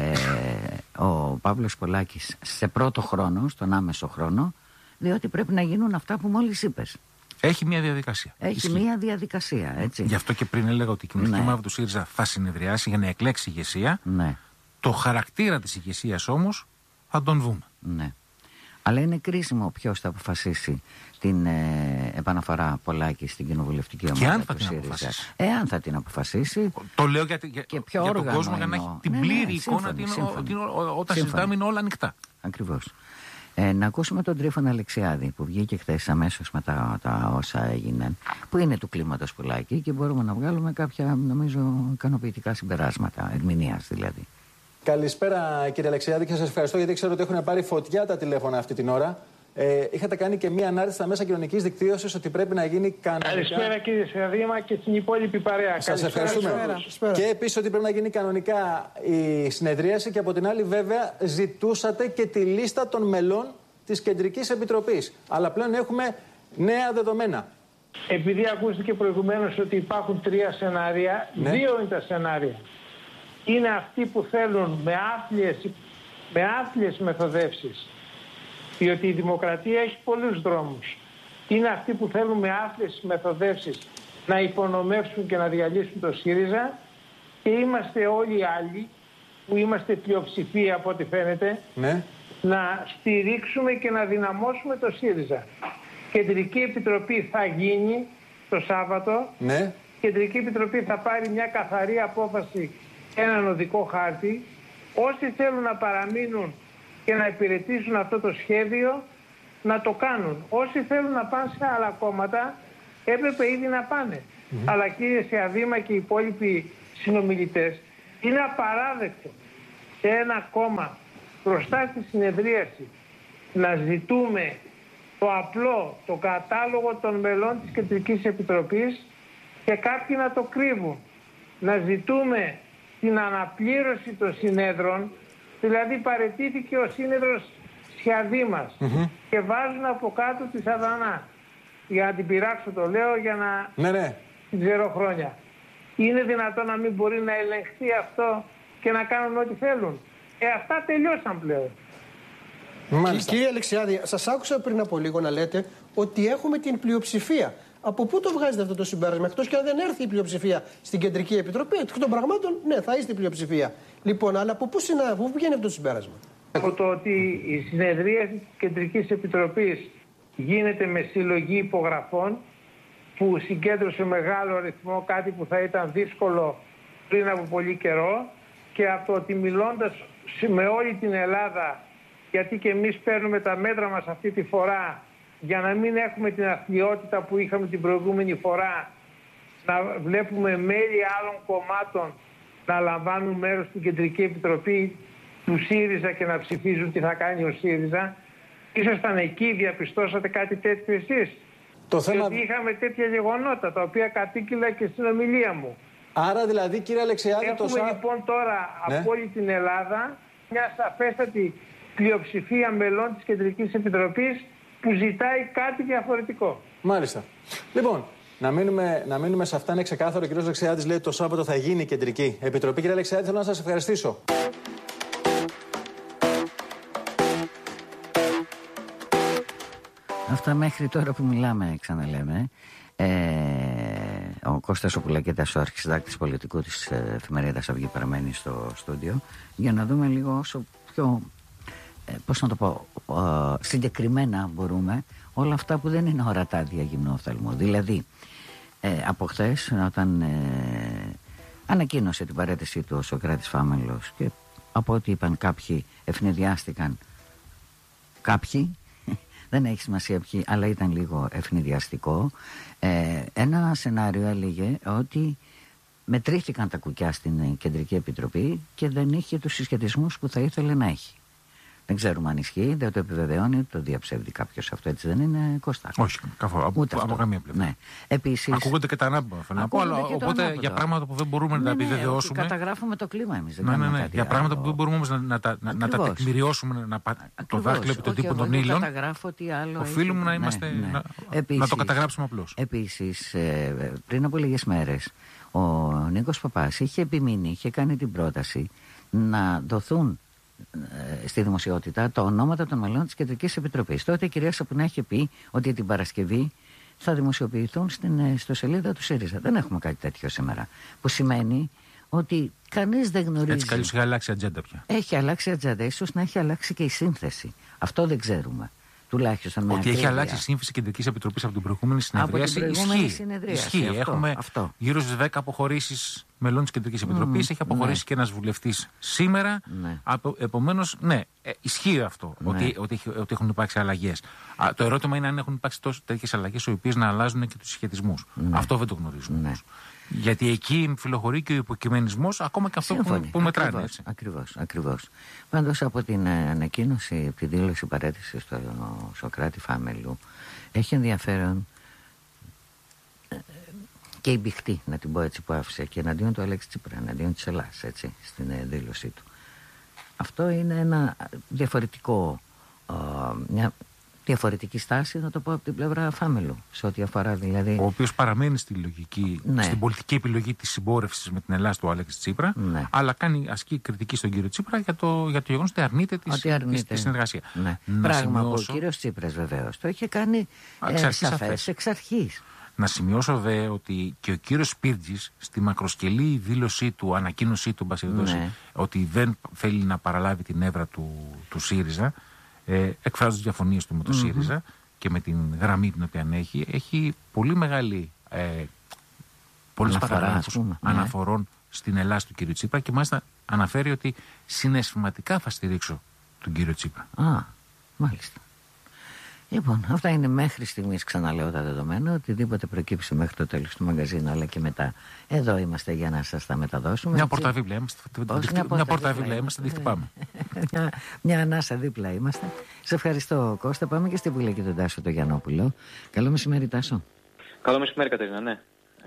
ο Παύλος Πολάκης σε πρώτο χρόνο, στον άμεσο χρόνο, διότι πρέπει να γίνουν αυτά που μόλις είπες. Έχει μια διαδικασία. Μια διαδικασία, έτσι. Γι' αυτό και πριν έλεγα ότι η κοινοβουλευτική ομάδα του ΣΥΡΙΖΑ θα συνεδριάσει για να εκλέξει ηγεσία. Ναι. Το χαρακτήρα της ηγεσίας όμως θα τον δούμε. Ναι. Αλλά είναι κρίσιμο ποιος θα αποφασίσει την επαναφορά Πολάκη στην κοινοβουλευτική ομάδα του ΣΥΡΙΖΑ. Εάν θα την αποφασίσει. Το λέω για τον κόσμο, για να έχει την πλήρη εικόνα ότι όταν συζητάμε είναι όλα ανοιχτά. Ακριβώς. Να ακούσουμε τον Τρίφωνα Αλεξιάδη που βγήκε χθες αμέσως μετά τα όσα έγιναν, που είναι του κλίματος Πολάκη, και μπορούμε να βγάλουμε κάποια, νομίζω, ικανοποιητικά συμπεράσματα, ερμηνείας δηλαδή. Καλησπέρα κύριε Αλεξιάδη, και σας ευχαριστώ γιατί ξέρω ότι έχουν πάρει φωτιά τα τηλέφωνα αυτή την ώρα. Είχατε κάνει και μία ανάρτηση στα μέσα κοινωνικής δικτύωσης ότι πρέπει να γίνει κανονικά. Καλησπέρα κύριε Σερδήμα και στην υπόλοιπη παρέα. Σας ευχαριστούμε. Και επίσης ότι πρέπει να γίνει κανονικά η συνεδρίαση, και από την άλλη βέβαια ζητούσατε και τη λίστα των μελών της Κεντρικής Επιτροπής. Αλλά πλέον έχουμε νέα δεδομένα. Επειδή ακούστηκε προηγουμένως ότι υπάρχουν 3 σενάρια, 2 είναι τα σενάρια. Είναι αυτοί που θέλουν με άθλιες μεθοδεύσεις, διότι η δημοκρατία έχει πολλούς δρόμους. Είναι αυτοί που θέλουν με άθλιες μεθοδεύσεις να υπονομεύσουν και να διαλύσουν το ΣΥΡΙΖΑ, και είμαστε όλοι οι άλλοι που είμαστε πλειοψηφία από ό,τι φαίνεται, να στηρίξουμε και να δυναμώσουμε το ΣΥΡΙΖΑ. Κεντρική Επιτροπή θα γίνει το Σάββατο. Κεντρική Επιτροπή θα πάρει μια καθαρή απόφαση, έναν οδικό χάρτη. Όσοι θέλουν να παραμείνουν και να υπηρετήσουν αυτό το σχέδιο, να το κάνουν. Όσοι θέλουν να πάνε σε άλλα κόμματα, έπρεπε ήδη να πάνε. Αλλά κύριε Σεαδήμα και οι υπόλοιποι συνομιλητές, είναι απαράδεκτο σε ένα κόμμα μπροστά στη συνεδρίαση να ζητούμε το απλό, το κατάλογο των μελών της Κεντρικής Επιτροπής και κάποιοι να το κρύβουν. Να ζητούμε την αναπλήρωση των συνέδρων, δηλαδή παραιτήθηκε ο σύνεδρος Σιαδήμας και βάζουν από κάτω τη Σαδανά. Για να την πειράξω το λέω, για να την ξέρω χρόνια. Είναι δυνατόν να μην μπορεί να ελεγχθεί αυτό και να κάνουν ό,τι θέλουν? Αυτά τελειώσαν πλέον. Κύριε Αλεξιάδη, σας άκουσα πριν από λίγο να λέτε ότι έχουμε την πλειοψηφία. Από πού το βγάζετε αυτό το συμπέρασμα? Εκτός και αν δεν έρθει η πλειοψηφία στην Κεντρική Επιτροπή, εκ των πραγμάτων, ναι, θα είστε η πλειοψηφία. Λοιπόν, αλλά από πού βγαίνει αυτό το συμπέρασμα? Από το ότι η συνεδρία της Κεντρικής Επιτροπής γίνεται με συλλογή υπογραφών, που συγκέντρωσε μεγάλο αριθμό, κάτι που θα ήταν δύσκολο πριν από πολύ καιρό, και από το ότι μιλώντας με όλη την Ελλάδα, γιατί και εμείς παίρνουμε τα μέτρα μας αυτή τη φορά για να μην έχουμε την αθλιότητα που είχαμε την προηγούμενη φορά, να βλέπουμε μέλη άλλων κομμάτων να λαμβάνουν μέρος στην Κεντρική Επιτροπή του ΣΥΡΙΖΑ και να ψηφίζουν τι θα κάνει ο ΣΥΡΙΖΑ. Ήσασταν εκεί, διαπιστώσατε κάτι τέτοιο εσείς? Διότι είχαμε τέτοια γεγονότα τα οποία κατοίκηλα και στην ομιλία μου. Άρα δηλαδή κύριε Αλεξιάδη, έχουμε λοιπόν τώρα από όλη την Ελλάδα μια σαφέστατη πλειοψηφία μελών της Κεντρικής Επιτροπής που ζητάει κάτι διαφορετικό. Μάλιστα. Λοιπόν, να μείνουμε σε αυτά. Είναι ξεκάθαρο. Ο κ. Αλεξιάδης λέει ότι το Σάββατο θα γίνει η Κεντρική Επιτροπή. Κύριε Αλεξιάδη, θέλω να σας ευχαριστήσω. Αυτά μέχρι τώρα που μιλάμε, ξαναλέμε. Ο Κώστας ο Πουλακέτας, ο αρχισυντάκτης πολιτικού της εφημερίδας Αυγή, παραμένει στο στούντιο για να δούμε λίγο όσο πιο, πώς να το πω, συγκεκριμένα μπορούμε όλα αυτά που δεν είναι ορατά δια γυμνού οφθαλμού. Δηλαδή, από χθες όταν ανακοίνωσε την παραίτησή του ο Σωκράτης Φάμελος, και από ό,τι είπαν κάποιοι ευνηδιάστηκαν, κάποιοι, δεν έχει σημασία ποιοι, αλλά ήταν λίγο ευνηδιαστικό. Ένα σενάριο έλεγε ότι μετρήθηκαν τα κουκιά στην Κεντρική Επιτροπή και δεν είχε τους συσχετισμούς που θα ήθελε να έχει. Δεν ξέρουμε αν ισχύει, δεν το επιβεβαιώνει, το διαψεύδει κάποιος. Αυτό έτσι δεν είναι, Κώστα? Όχι, καθόλου. Από καμία πλευρά. Ναι. Επίσης, ακούγονται και τα ανάποδα. Οπότε για πράγματα που δεν μπορούμε να τα επιβεβαιώσουμε. Καταγράφουμε το κλίμα εμείς. Ναι. Για πράγματα που δεν μπορούμε όμως να τα τεκμηριώσουμε, το δάκτυλο επί των τύπων των ύλων. Οφείλουμε να είμαστε. Να το καταγράψουμε απλώς. Επίσης, πριν από λίγες μέρες, ο Νίκος Παπάς είχε επιμείνει, είχε κάνει την πρόταση να δοθούν στη δημοσιότητα τα ονόματα των μελών της Κεντρικής Επιτροπής. Τότε η κυρία Σαπουνά είχε πει ότι την Παρασκευή θα δημοσιοποιηθούν στο σελίδα του ΣΥΡΙΖΑ. Δεν έχουμε κάτι τέτοιο σήμερα. Που σημαίνει ότι κανείς δεν γνωρίζει. Έτσι καλώς έχει αλλάξει ατζέντα πια. Έχει αλλάξει ατζέντα, ίσως να έχει αλλάξει και η σύνθεση. Αυτό δεν ξέρουμε. Τουλάχιστον με ότι έχει αλλάξει η σύμφωση Κεντρικής Επιτροπής από την προηγούμενη συνεδρίαση. Ισχύει. Έχουμε γύρω στις 10 αποχωρήσεις μελών της Κεντρικής Επιτροπής. Έχει αποχωρήσει και ένας βουλευτής σήμερα. Επομένως, ναι, ισχύει αυτό ότι έχουν υπάρξει αλλαγές. Το ερώτημα είναι αν έχουν υπάρξει τέτοιες αλλαγές οι οποίες να αλλάζουν και τους συσχετισμούς. Αυτό δεν το γνωρίζουμε. Γιατί εκεί φιλοχωρεί και ο υποκειμενισμός, ακόμα και αυτό που μετράνε. Ακριβώς. Πάντως από την ανακοίνωση, τη δήλωση παρέτησης του Σωκράτη Φάμελου, έχει ενδιαφέρον και η μπιχτή, να την πω έτσι, που άφησε και εναντίον του Αλέξη Τσίπρα, εναντίον της Ελλάδας, έτσι, στην δήλωσή του. Αυτό είναι ένα μια διαφορετική στάση, να το πω, από την πλευρά Φάμελου, σε ό,τι αφορά δηλαδή. Ο οποίος παραμένει στη λογική, στην πολιτική επιλογή της συμπόρευσης με την Ελλάδα του Αλέξη Τσίπρα, αλλά ασκεί κριτική στον κύριο Τσίπρα για το γεγονός ότι αρνείται τη συνεργασία. Πράγμα που ο κύριος Τσίπρας βεβαίως το είχε κάνει σαφές εξ αρχής. Να σημειώσω δε ότι και ο κύριος Σπίρτζης στη μακροσκελή δήλωσή του, ανακοίνωσή του, ότι δεν θέλει να παραλάβει την έδρα του ΣΥΡΙΖΑ, εκφράζοντας διαφωνίες του με το ΣΥΡΙΖΑ και με την γραμμή την οποία έχει πολύ μεγάλη πολλές παραγράφους αναφορών στην Ελλάδα του κύριου Τσίπρα και μάλιστα αναφέρει ότι συναισθηματικά θα στηρίξω τον κύριο Τσίπρα. Μάλιστα. Λοιπόν, αυτά είναι μέχρι στιγμής, ξαναλέω τα δεδομένα. Οτιδήποτε προκύψει μέχρι το τέλος του μαγαζίνου, αλλά και μετά. Εδώ είμαστε για να σας τα μεταδώσουμε. Μια πορταβίβλα είμαστε. Την χτυπάμε. Μια ανάσα δίπλα είμαστε. Σε ευχαριστώ, Κώστα. Πάμε και στη Βουλή και τον Τάσο το Γιαννόπουλο. Καλό μεσημέρι, Τάσο. Καλό μεσημέρι, Κατερίνα, ναι.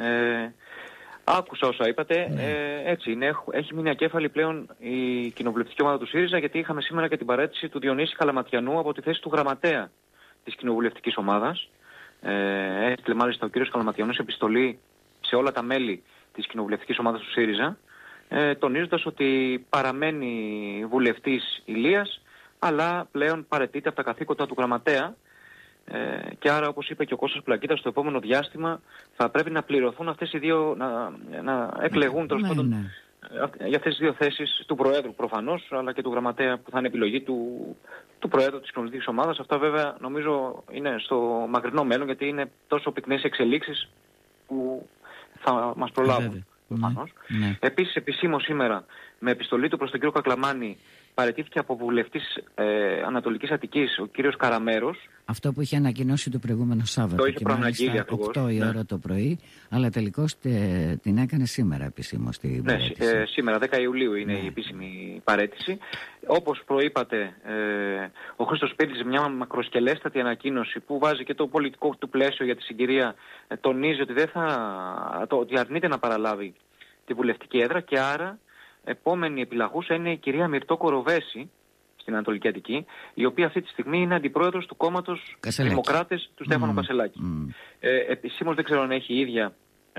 Άκουσα όσα είπατε. Έτσι είναι. Έχει μείνει ακέφαλη πλέον η κοινοβουλευτική ομάδα του ΣΥΡΙΖΑ, γιατί είχαμε σήμερα και την παραίτηση του Διονύση Καλαματιανού από τη θέση του γραμματέα της κοινοβουλευτικής ομάδας. Έστειλε μάλιστα ο κύριος Καλαματιανός επιστολή σε όλα τα μέλη της κοινοβουλευτικής ομάδας του ΣΥΡΙΖΑ, τονίζοντας ότι παραμένει βουλευτής Ηλίας, αλλά πλέον παραιτείται από τα καθήκοντα του γραμματέα. Και άρα, όπως είπε και ο Κώστας Πλακίτας, στο επόμενο διάστημα θα πρέπει να πληρωθούν αυτές οι δύο, να εκλεγούν τέλος πάντων για αυτές τις δύο θέσεις του Προέδρου προφανώς, αλλά και του Γραμματέα που θα είναι επιλογή του Προέδρου της κοινοβουλευτικής ομάδας. Αυτά βέβαια νομίζω είναι στο μακρινό μέλλον, γιατί είναι τόσο πυκνές εξελίξεις που θα μας προλάβουν. Επίσης, επισήμως σήμερα, με επιστολή του προς τον κύριο Κακλαμάνη, παραιτήθηκε από βουλευτής Ανατολικής Αττικής ο κύριος Καραμέρος. Αυτό που είχε ανακοινώσει το προηγούμενο Σάββατο. Το είχε προαναγγείλει ακριβώς. 8 η ώρα το πρωί, αλλά τελικώς την έκανε σήμερα επισήμως την παραίτηση. Σήμερα, 10 Ιουλίου είναι η επίσημη παραίτηση. Όπως προείπατε, ο Χρήστος Σπίρτζης, μια μακροσκελέστατη ανακοίνωση που βάζει και το πολιτικό του πλαίσιο για τη συγκυρία, τονίζει ότι, ότι αρνείται να παραλάβει τη βουλευτική έδρα και άρα επόμενη επιλαγούσα είναι η κυρία Μυρτώ Κοροβέση στην Ανατολική Αττική, η οποία αυτή τη στιγμή είναι αντιπρόεδρος του κόμματος Δημοκράτες του Στέφανου Κασελάκη. Επισήμως δεν ξέρω αν έχει η ίδια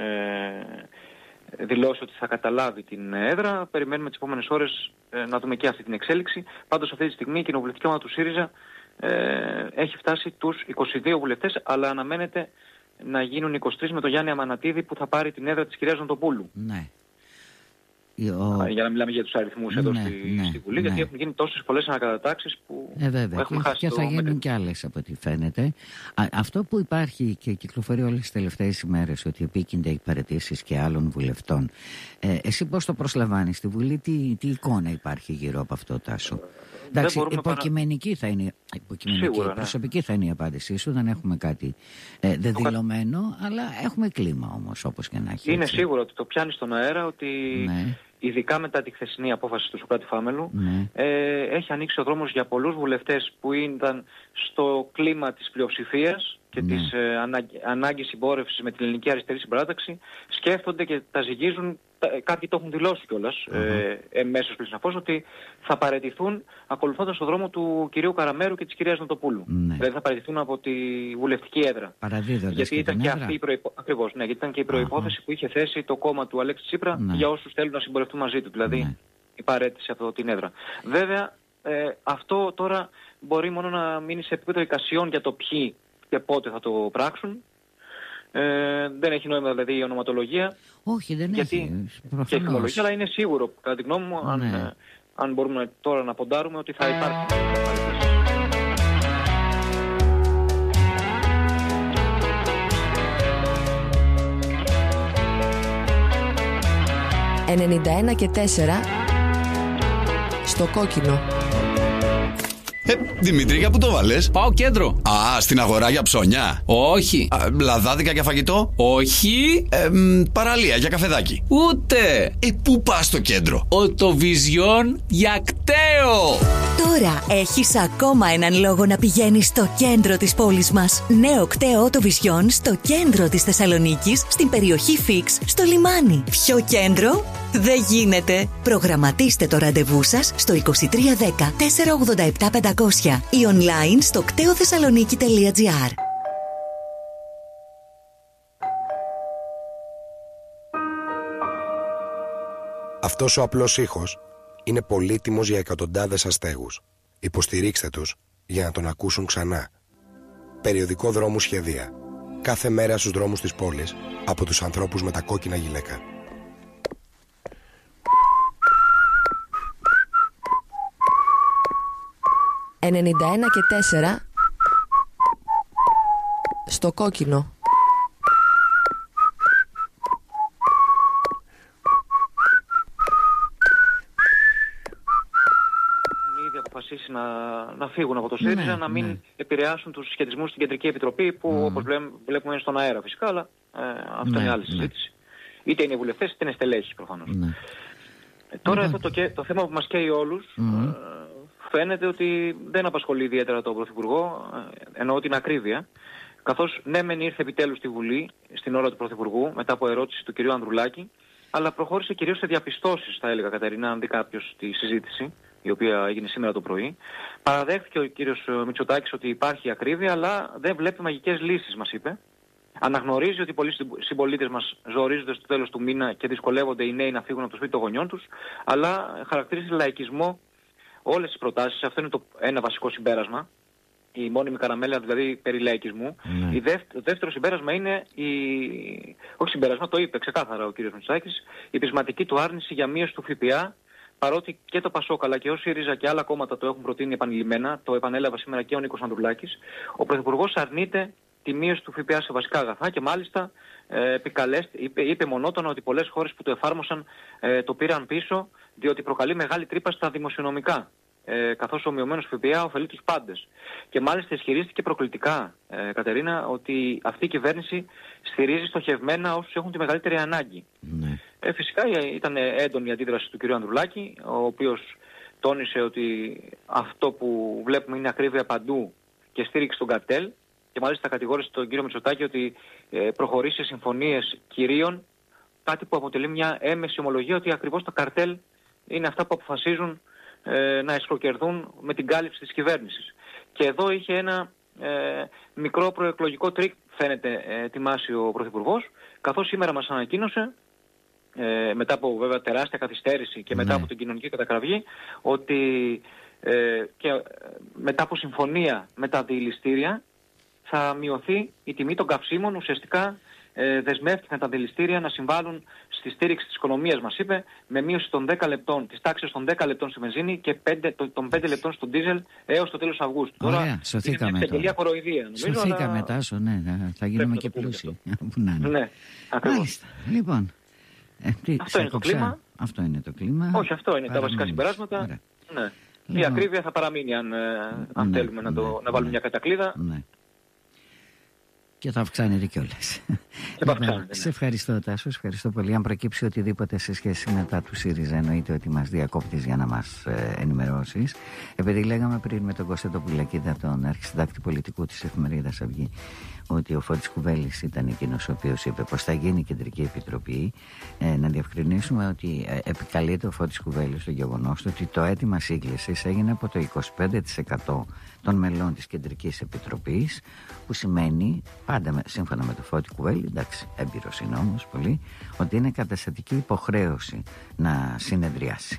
δηλώσει ότι θα καταλάβει την έδρα. Περιμένουμε τις επόμενες ώρες να δούμε και αυτή την εξέλιξη. Πάντως αυτή τη στιγμή η κοινοβουλευτική ομάδα του ΣΥΡΙΖΑ έχει φτάσει τους 22 βουλευτές, αλλά αναμένεται να γίνουν 23 με τον Γιάννη Αμανατίδη που θα πάρει την έδρα της κυρίας Νοτοπούλου. Ναι. Για να μιλάμε για τους αριθμούς εδώ στη Βουλή, γιατί έχουν γίνει τόσες πολλές ανακατατάξεις που έχουμε χάσει. Και θα γίνουν κι άλλες από ό,τι φαίνεται. Αυτό που υπάρχει και κυκλοφορεί όλες τις τελευταίες ημέρες, ότι επίκυνται οι παραιτήσεις και άλλων βουλευτών, εσύ πώς το προσλαμβάνεις στη Βουλή, τι εικόνα υπάρχει γύρω από αυτό, Τάσο? Εντάξει, δεν μπορούμε υποκειμενική θα είναι, Σίγουρα, προσωπική θα είναι η απάντησή σου. Δεν έχουμε κάτι δεδηλωμένο, αλλά έχουμε κλίμα όμως, όπως και να έχει. Είναι σίγουρο ότι το πιάνει στον αέρα ότι ειδικά μετά τη χθεσινή απόφαση του Σωκράτη Φάμελου έχει ανοίξει ο δρόμος για πολλούς βουλευτές που ήταν στο κλίμα της πλειοψηφίας και της ανάγκης συμπόρευσης με την ελληνική αριστερή συμπαράταξη, σκέφτονται και τα ζυγίζουν. Κάποιοι το έχουν δηλώσει κιόλας εμέσως πλην σαφώς ότι θα παραιτηθούν ακολουθώντας τον δρόμο του κυρίου Καραμέρου και της κυρίας Νοτοπούλου. Δηλαδή θα παραιτηθούν από τη βουλευτική έδρα. Γιατί ήταν και αυτή ακριβώς, γιατί ήταν και η προϋπόθεση που είχε θέσει το κόμμα του Αλέξη Τσίπρα για όσους θέλουν να συμπορευτούν μαζί του. Δηλαδή η παραίτηση από την έδρα. Βέβαια αυτό τώρα μπορεί μόνο να μείνει σε επίπεδο εικασιών για το ποιοι και πότε θα το πράξουν. Δεν έχει νόημα δηλαδή η ονοματολογία. Όχι, δεν έχει. Και η θυμολογία, αλλά είναι σίγουρο, κατά τη γνώμη μου, αν μπορούμε τώρα να ποντάρουμε, ότι θα υπάρχει. 91 και 4 στο κόκκινο. Δημήτρη, για πού το βάλες? Πάω κέντρο. Στην αγορά για ψώνια? Όχι. Λαδάδικα για φαγητό? Όχι. Παραλία για καφεδάκι? Ούτε. Πού πας στο κέντρο? Οτοβιζιόν για κταίο. Τώρα έχεις ακόμα έναν λόγο να πηγαίνεις στο κέντρο της πόλης μας. Νέο κταίο Οτοβιζιόν στο κέντρο της Θεσσαλονίκης, στην περιοχή Φίξ, στο λιμάνι. Πιο κέντρο δεν γίνεται. Προγραμματίστε το ραντεβού σας στο 2310 487 500 ή online στο κτεοθεσσαλονίκη.gr. Αυτός ο απλός ήχος είναι πολύτιμος για εκατοντάδες αστέγους. Υποστηρίξτε τους για να τον ακούσουν ξανά. Περιοδικό δρόμου σχεδία. Κάθε μέρα στους δρόμους της πόλης από τους ανθρώπους με τα κόκκινα γυλαίκα. «91 και 4 στο κόκκινο». Αποφασίσει να φύγουν από το ΣΥΡΙΖΑ, να μην επηρεάσουν τους συσχετισμούς στην Κεντρική Επιτροπή, που όπως βλέπουμε είναι στον αέρα φυσικά, αλλά αυτό είναι άλλη συζήτηση. Είτε είναι βουλευτές είτε είναι στελέχοι προφανώς. Τώρα εδώ το θέμα που μας καίει όλους φαίνεται ότι δεν απασχολεί ιδιαίτερα τον Πρωθυπουργό, εννοώ την ακρίβεια, καθώς ναι μεν ήρθε επιτέλους στη Βουλή στην ώρα του Πρωθυπουργού μετά από ερώτηση του κυρίου Ανδρουλάκη, αλλά προχώρησε κυρίως σε διαπιστώσεις, θα έλεγα, Κατερίνα, αν δει κάποιος τη συζήτηση η οποία έγινε σήμερα το πρωί. Παραδέχθηκε ο κύριος Μητσοτάκης ότι υπάρχει ακρίβεια, αλλά δεν βλέπει μαγικές λύσεις, μας είπε. Αναγνωρίζει ότι πολλοί συμπολίτες μας ζορίζονται στο τέλος του μήνα και δυσκολεύονται οι νέοι να φύγουν από το σπίτι των γονιών τους, αλλά χαρακτηρίζει λαϊκισμό όλες τις προτάσεις. Αυτό είναι το ένα βασικό συμπέρασμα. Η μόνιμη καραμέλα δηλαδή περί λαϊκισμού. Το δεύτερο συμπέρασμα είναι όχι συμπέρασμα, το είπε ξεκάθαρα ο κύριος Μητσοτάκης, η πεισματική του άρνηση για μείωση του ΦΠΑ. Παρότι και το ΠΑΣΟΚ αλλά και ο ΣΥΡΙΖΑ και άλλα κόμματα το έχουν προτείνει επανειλημμένα, το επανέλαβε σήμερα και ο Νίκος Ανδρουλάκης, ο Πρωθυπουργός αρνείται τη μείωση του ΦΠΑ σε βασικά αγαθά και μάλιστα είπε μονότονα ότι πολλές χώρες που το εφάρμοσαν το πήραν πίσω, διότι προκαλεί μεγάλη τρύπα στα δημοσιονομικά. Καθώς ο μειωμένος ΦΠΑ ωφελεί τους πάντες. Και μάλιστα ισχυρίστηκε προκλητικά, Κατερίνα, ότι αυτή η κυβέρνηση στηρίζει στοχευμένα όσους έχουν τη μεγαλύτερη ανάγκη. Φυσικά ήταν έντονη η αντίδραση του κ. Ανδρουλάκη, ο οποίος τόνισε ότι αυτό που βλέπουμε είναι ακρίβεια παντού και στήριξη στον καρτέλ, και μάλιστα κατηγόρησε τον κ. Μητσοτάκη ότι προχωρεί σε συμφωνίες κυρίων, κάτι που αποτελεί μια έμεση ομολογία ότι ακριβώς τα καρτέλ είναι αυτά που αποφασίζουν να εσχροκερδούν με την κάλυψη της κυβέρνησης. Και εδώ είχε ένα μικρό προεκλογικό τρίκ, φαίνεται, ετοιμάσει ο Πρωθυπουργός, καθώς σήμερα μας ανακοίνωσε, μετά από βέβαια τεράστια καθυστέρηση και μετά από την κοινωνική κατακραυγή, ότι και μετά από συμφωνία με τα διελιστήρια θα μειωθεί η τιμή των καυσίμων. Ουσιαστικά δεσμεύτηκαν τα διελιστήρια να συμβάλλουν στη στήριξη της οικονομίας, μας είπε, με μείωση των 10 λεπτών, της τάξης των 10 λεπτών στη βενζίνη και των 5 λεπτών στον ντίζελ έως το τέλος Αυγούστου. Ωραία, σωθήκαμε τώρα. Είναι μια κοροϊδία, νομίζω. Σωθήκαμε τάσο, ναι, θα γίνουμε και πλούσιοι. Ναι, ακριβώς. Λοιπόν, αυτό είναι το κλίμα. Αυτό είναι το κλίμα. Όχι, αυτό είναι τα βασικά συμπεράσματα. Ναι. Η ακρίβεια θα παραμείνει αν θέλουμε να βάλουμε μια κατακλείδα. Ναι. Και θα αυξάνεται κιόλας. Σε ευχαριστώ, Τάσο, ευχαριστώ πολύ. Αν προκύψει οτιδήποτε σε σχέση με τα του ΣΥΡΙΖΑ, εννοείται ότι μας διακόπτεις για να μας ενημερώσεις. Επειδή λέγαμε πριν με τον Κώστα Πουλακίδα, τον αρχισυντάκτη πολιτικού της Εφημερίδας Αυγή, ότι ο Φώτης Κουβέλης ήταν εκείνος ο οποίος είπε πως θα γίνει η Κεντρική Επιτροπή, να διευκρινίσουμε ότι επικαλείται ο Φώτης Κουβέλης το γεγονός ότι το αίτημα σύγκλησης έγινε από το 25% των μελών της Κεντρικής Επιτροπής, που σημαίνει, πάντα σύμφωνα με το Φώτη Κουβέλη, εντάξει, έμπειρος είναι όμως πολύ, ότι είναι καταστατική υποχρέωση να συνεδριάσει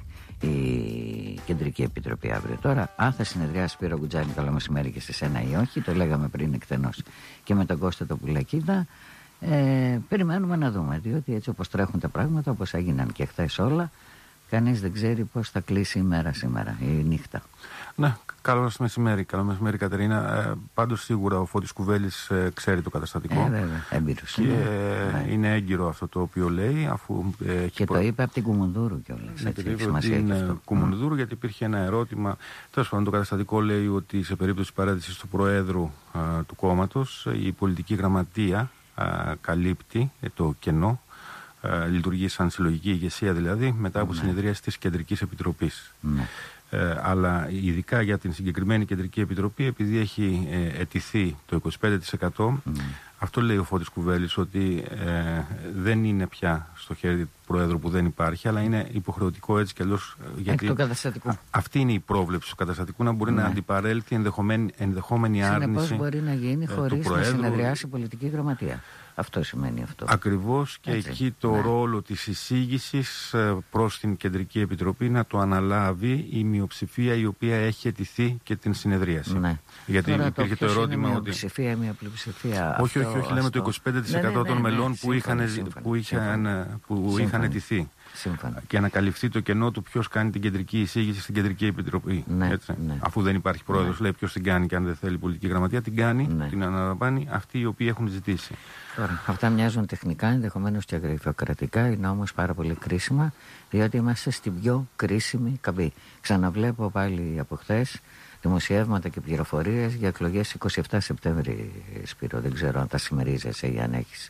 η Κεντρική Επιτροπή αύριο. Τώρα, αν θα συνεδριάσει Σπύρο Γκουτζάνη καλό μεσημέρι και στις 1 ή όχι, το λέγαμε πριν εκτενώς και με τον Κώστα το Πουλακίδα, περιμένουμε να δούμε, διότι έτσι όπως τρέχουν τα πράγματα, όπως έγιναν και χθες όλα, κανείς δεν ξέρει πώς θα κλείσει η μέρα σήμερα, η νύχτα. Ναι, καλό μεσημέρι, Κατερίνα. Πάντως σίγουρα ο Φώτης Κουβέλης ξέρει το καταστατικό. Βέβαια, έμπειρος. Και είναι έγκυρο αυτό το οποίο λέει, αφού και το είπε από την Κουμουνδούρου κιόλας. Είναι Κουμουνδούρου, γιατί υπήρχε ένα ερώτημα. Τέλος πάντων, το καταστατικό λέει ότι σε περίπτωση παρέτησης του Προέδρου του κόμματος, η πολιτική γραμματεία καλύπτει το κενό. Λειτουργεί σαν συλλογική ηγεσία δηλαδή μετά από συνεδρίαση της Κεντρικής Επιτροπής. Αλλά ειδικά για την συγκεκριμένη Κεντρική Επιτροπή, επειδή έχει αιτηθεί το 25%, αυτό λέει ο Φώτης Κουβέλης, ότι δεν είναι πια στο χέρι του Προέδρου που δεν υπάρχει, αλλά είναι υποχρεωτικό έτσι κι αλλιώς, γιατί αυτή είναι η πρόβλεψη του καταστατικού, να μπορεί να αντιπαρέλθει ενδεχόμενη άρνηση. Συνεπώς μπορεί να γίνει χωρίς να συνεδριάσει η πολιτική γραμματεία. Αυτό σημαίνει αυτό. Ακριβώς, και έτσι, εκεί το ρόλο της εισήγησης προς την Κεντρική Επιτροπή να το αναλάβει η μειοψηφία η οποία έχει αιτηθεί και την συνεδρίαση. Ναι. Γιατί τώρα υπήρχε το ερώτημα είναι ότι. Μια πλειοψηφία. Όχι, λέμε το 25% των μελών που είχαν αιτηθεί. Σύμφωνα. Και να καλυφθεί το κενό του ποιος κάνει την κεντρική εισήγηση στην Κεντρική Επιτροπή. Αφού δεν υπάρχει πρόεδρος, λέει ποιος την κάνει, και αν δεν θέλει η πολιτική γραμματεία, την κάνει, την αναλαμβάνει αυτοί οι οποίοι έχουν ζητήσει. Τώρα, αυτά μοιάζουν τεχνικά, ενδεχομένως και γραφειοκρατικά, είναι όμως πάρα πολύ κρίσιμα, διότι είμαστε στην πιο κρίσιμη καμπή. Ξαναβλέπω πάλι από χθες δημοσιεύματα και πληροφορίες για εκλογές 27 Σεπτέμβρη, Σπύρο. Δεν ξέρω αν τα συμμερίζεσαι ή αν έχεις.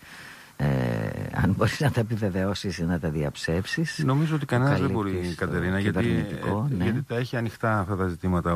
Αν μπορείς να τα επιβεβαιώσεις ή να τα διαψεύσεις. Νομίζω ότι κανένας δεν μπορεί, Κατερίνα, γιατί τα έχει ανοιχτά αυτά τα ζητήματα